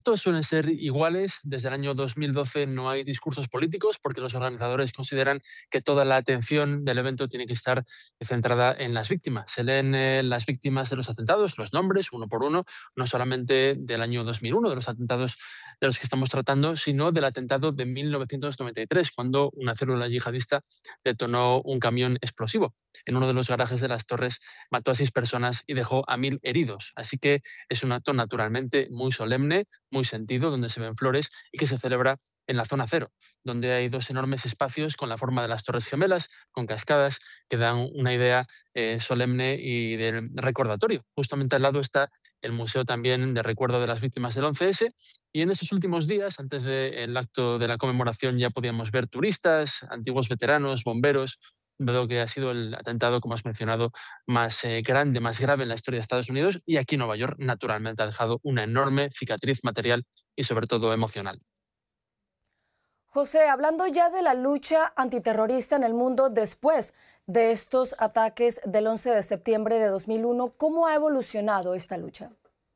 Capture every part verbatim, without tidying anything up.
Todos suelen ser iguales. Desde el año dos mil doce no hay discursos políticos porque los organizadores consideran que toda la atención del evento tiene que estar centrada en las víctimas. Se leen eh, las víctimas de los atentados, los nombres, uno por uno, no solamente del año dos mil uno, de los atentados de los que estamos tratando, sino del atentado de mil novecientos noventa y tres, cuando una célula yihadista detonó un camión explosivo en uno de los garajes de las Torres, mató a seis personas y dejó a mil heridos. Así que es un acto naturalmente muy solemne, muy sentido, donde se ven flores y que se celebra en la zona cero, donde hay dos enormes espacios con la forma de las Torres Gemelas, con cascadas, que dan una idea eh, solemne y de recordatorio. Justamente al lado está el Museo también de Recuerdo de las Víctimas del once ese, y en estos últimos días, antes del acto de la conmemoración, ya podíamos ver turistas, antiguos veteranos, bomberos, dado que ha sido el atentado, como has mencionado, más eh, grande, más grave en la historia de Estados Unidos, y aquí Nueva York naturalmente ha dejado una enorme cicatriz material y sobre todo emocional. José, hablando ya de la lucha antiterrorista en el mundo después de estos ataques del once de septiembre de dos mil uno, ¿cómo ha evolucionado esta lucha?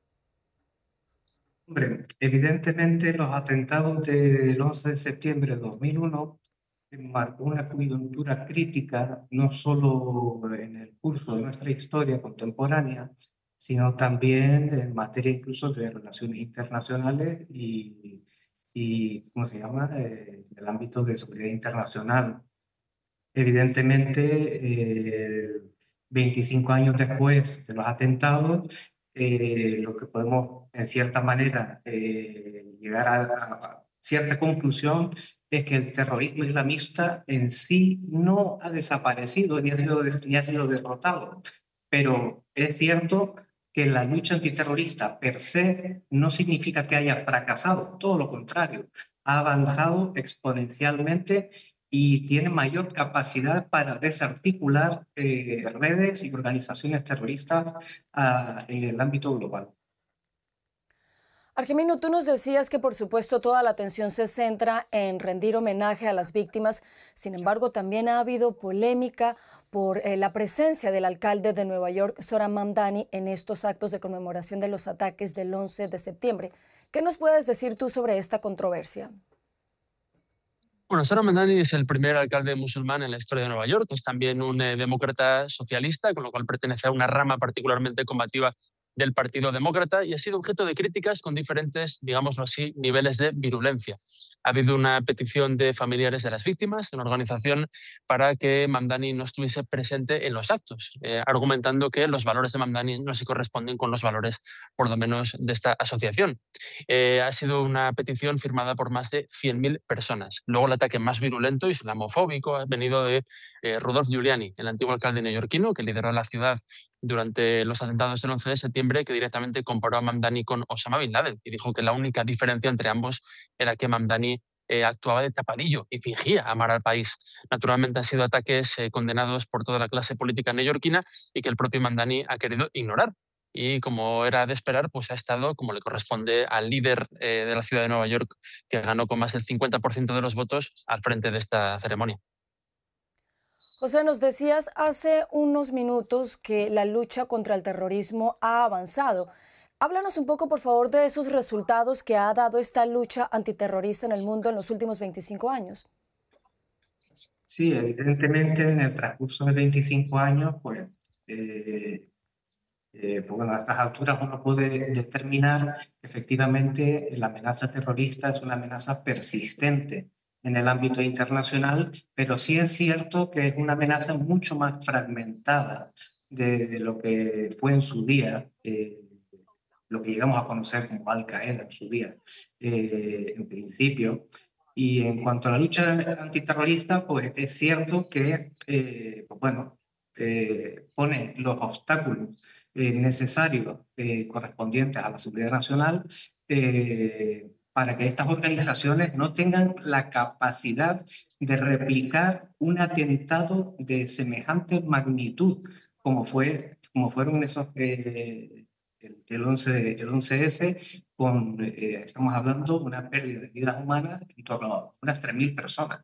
Hombre, evidentemente los atentados del once de septiembre de dos mil uno marcó una coyuntura crítica no solo en el curso de nuestra historia contemporánea, sino también en materia incluso de relaciones internacionales y, y ¿cómo se llama?, eh, en el ámbito de seguridad internacional. Evidentemente, eh, veinticinco años después de los atentados, eh, lo que podemos, en cierta manera, eh, llegar a, a cierta conclusión es que el terrorismo islamista en sí no ha desaparecido ni ha sido, ni ha sido derrotado. Pero es cierto que la lucha antiterrorista per se no significa que haya fracasado, todo lo contrario, ha avanzado exponencialmente y tiene mayor capacidad para desarticular eh, redes y organizaciones terroristas uh, en el ámbito global. Argemino, tú nos decías que por supuesto toda la atención se centra en rendir homenaje a las víctimas. Sin embargo, también ha habido polémica por eh, la presencia del alcalde de Nueva York, Zohran Mamdani, en estos actos de conmemoración de los ataques del once de septiembre. ¿Qué nos puedes decir tú sobre esta controversia? Bueno, Zohran Mamdani es el primer alcalde musulmán en la historia de Nueva York. Es también un eh, demócrata socialista, con lo cual pertenece a una rama particularmente combativa del Partido Demócrata, y ha sido objeto de críticas con diferentes, digámoslo así, niveles de virulencia. Ha habido una petición de familiares de las víctimas, de una organización, para que Mamdani no estuviese presente en los actos, eh, argumentando que los valores de Mamdani no se corresponden con los valores, por lo menos, de esta asociación. Eh, ha sido una petición firmada por más de cien mil personas. Luego el ataque más virulento, islamofóbico, ha venido de eh, Rudolph Giuliani, el antiguo alcalde neoyorquino que lideró la ciudad durante los atentados del once de septiembre, que directamente comparó a Mamdani con Osama Bin Laden y dijo que la única diferencia entre ambos era que Mamdani eh, actuaba de tapadillo y fingía amar al país. Naturalmente han sido ataques eh, condenados por toda la clase política neoyorquina y que el propio Mamdani ha querido ignorar. Y como era de esperar, pues ha estado, como le corresponde al líder eh, de la ciudad de Nueva York, que ganó con más del cincuenta por ciento de los votos, al frente de esta ceremonia. José, nos decías hace unos minutos que la lucha contra el terrorismo ha avanzado. Háblanos un poco, por favor, de esos resultados que ha dado esta lucha antiterrorista en el mundo en los últimos veinticinco años. Sí, evidentemente en el transcurso de veinticinco años, pues, eh, eh, pues bueno, a estas alturas uno puede determinar que efectivamente la amenaza terrorista es una amenaza persistente en el ámbito internacional, pero sí es cierto que es una amenaza mucho más fragmentada de, de lo que fue en su día, eh, lo que llegamos a conocer como Al-Qaeda en su día, eh, en principio. Y en cuanto a la lucha antiterrorista, pues es cierto que, eh, pues bueno, eh, pone los obstáculos eh, necesarios eh, correspondientes a la seguridad nacional eh, para que estas organizaciones no tengan la capacidad de replicar un atentado de semejante magnitud como, fue, como fueron esos... Eh, el, el, once, el once ese, con, eh, estamos hablando de una pérdida de vidas humanas en torno a unas tres mil personas.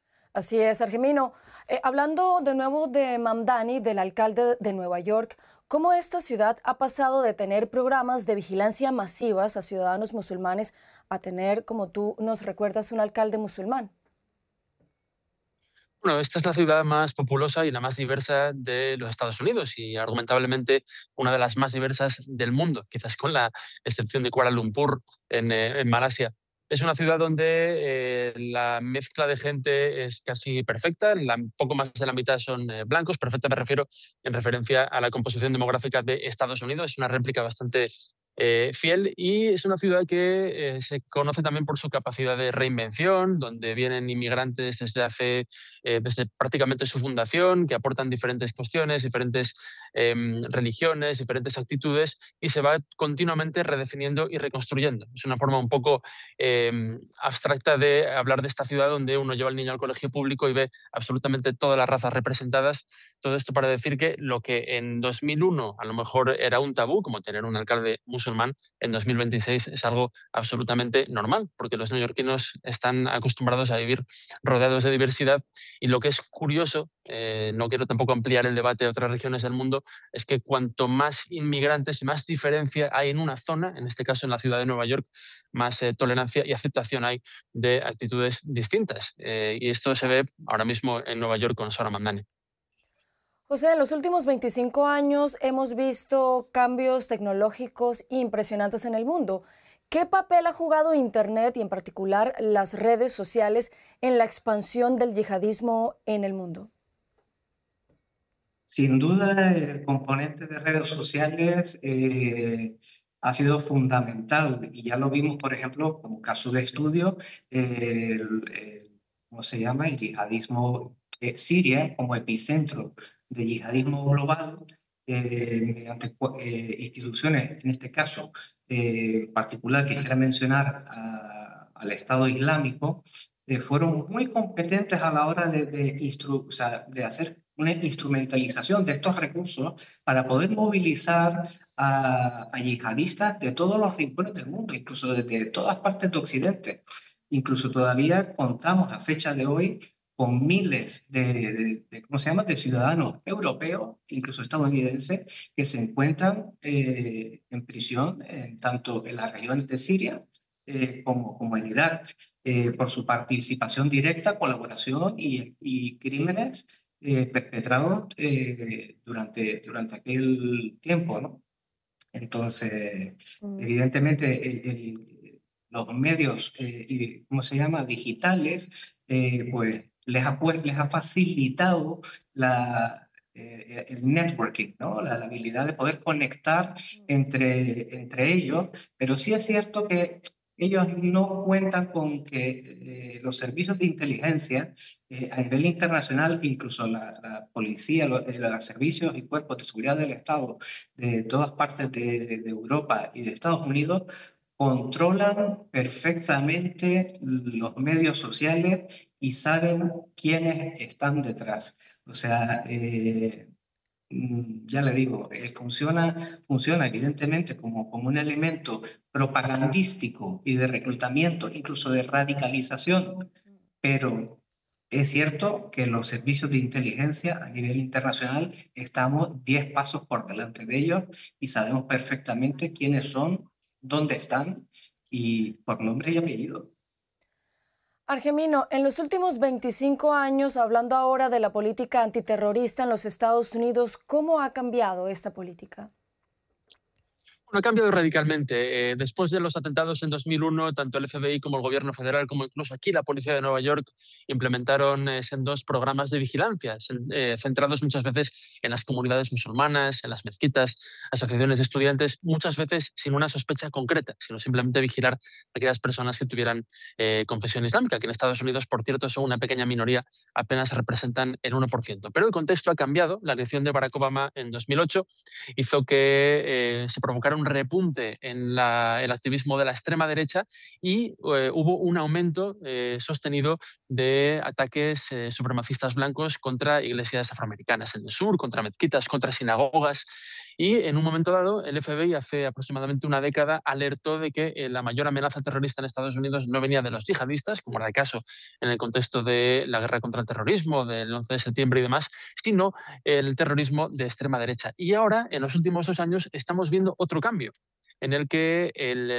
Así es, Argemino. Eh, hablando de nuevo de Mamdani, del alcalde de Nueva York, cómo esta ciudad ha pasado de tener programas de vigilancia masivas a ciudadanos musulmanes a tener, como tú nos recuerdas, un alcalde musulmán. Bueno, esta es la ciudad más populosa y la más diversa de los Estados Unidos y argumentablemente una de las más diversas del mundo, quizás con la excepción de Kuala Lumpur en, eh, en Malasia. Es una ciudad donde eh, la mezcla de gente es casi perfecta, la, poco más de la mitad son eh, blancos, perfecta me refiero en referencia a la composición demográfica de Estados Unidos, es una réplica bastante eh, fiel y es una ciudad que eh, se conoce también por su capacidad de reinvención, donde vienen inmigrantes desde hace eh, desde prácticamente su fundación, que aportan diferentes cuestiones, diferentes eh, religiones, diferentes actitudes y se va continuamente redefiniendo y reconstruyendo. Es una forma un poco eh, abstracta de hablar de esta ciudad donde uno lleva al niño al colegio público y ve absolutamente todas las razas representadas. Todo esto para decir que lo que en dos mil uno a lo mejor era un tabú, como tener un alcalde musulmán, en dos mil veintiséis es algo absolutamente normal, porque los neoyorquinos están acostumbrados a vivir rodeados de diversidad. Y lo que es curioso, eh, no quiero tampoco ampliar el debate a otras regiones del mundo, es que cuanto más inmigrantes y más diferencia hay en una zona, en este caso en la ciudad de Nueva York, más eh, tolerancia y aceptación hay de actitudes distintas. Eh, y esto se ve ahora mismo en Nueva York con Sora Mamdani. José, en los últimos veinticinco años hemos visto cambios tecnológicos impresionantes en el mundo. ¿Qué papel ha jugado Internet y en particular las redes sociales en la expansión del yihadismo en el mundo? Sin duda, el componente de redes sociales eh, ha sido fundamental y ya lo vimos, por ejemplo, como caso de estudio, eh, el, el, ¿cómo se llama? El yihadismo, eh, Siria como epicentro de yihadismo global, eh, mediante eh, instituciones, en este caso eh, en particular quisiera mencionar a, al Estado Islámico, eh, fueron muy competentes a la hora de, de, instru o sea, de hacer una instrumentalización de estos recursos para poder movilizar a, a yihadistas de todos los rincones del mundo, incluso desde todas partes de Occidente. Incluso todavía contamos a fecha de hoy con miles de, de, de, ¿cómo se llama?, de ciudadanos europeos, incluso estadounidenses, que se encuentran eh, en prisión, en, tanto en las regiones de Siria eh, como, como en Irak, eh, por su participación directa, colaboración y, y crímenes eh, perpetrados eh, durante, durante aquel tiempo, ¿no? Entonces, mm. evidentemente, el, el, los medios, eh, ¿cómo se llama?, digitales, eh, pues les ha, pues, les ha facilitado la, eh, el networking, ¿no? La, la habilidad de poder conectar entre, entre ellos, pero sí es cierto que ellos no cuentan con que eh, los servicios de inteligencia eh, a nivel internacional, incluso la, la policía, los, los servicios y cuerpos de seguridad del Estado de todas partes de, de Europa y de Estados Unidos, controlan perfectamente los medios sociales y saben quiénes están detrás. O sea, eh, ya le digo, eh, funciona, funciona evidentemente como, como un elemento propagandístico y de reclutamiento, incluso de radicalización, pero es cierto que los servicios de inteligencia a nivel internacional estamos diez pasos por delante de ellos y sabemos perfectamente quiénes son, dónde están y por nombre y apellido. Argemino, en los últimos veinticinco años, hablando ahora de la política antiterrorista en los Estados Unidos, ¿cómo ha cambiado esta política? Bueno, ha cambiado radicalmente. Eh, después de los atentados en dos mil uno, tanto el F B I como el gobierno federal, como incluso aquí la policía de Nueva York, implementaron eh, dos programas de vigilancia, eh, centrados muchas veces en las comunidades musulmanas, en las mezquitas, asociaciones de estudiantes, muchas veces sin una sospecha concreta, sino simplemente vigilar a aquellas personas que tuvieran eh, confesión islámica, que en Estados Unidos, por cierto, son una pequeña minoría, apenas representan el uno por ciento. Pero el contexto ha cambiado. La elección de Barack Obama en dos mil ocho hizo que eh, se provocara un repunte en la, el activismo de la extrema derecha y eh, hubo un aumento eh, sostenido de ataques eh, supremacistas blancos contra iglesias afroamericanas en el sur, contra mezquitas, contra sinagogas. Y en un momento dado, el F B I hace aproximadamente una década alertó de que eh, la mayor amenaza terrorista en Estados Unidos no venía de los yihadistas, como era el caso en el contexto de la guerra contra el terrorismo, del once de septiembre y demás, sino el terrorismo de extrema derecha. Y ahora, en los últimos dos años, estamos viendo otro cambio, en el que el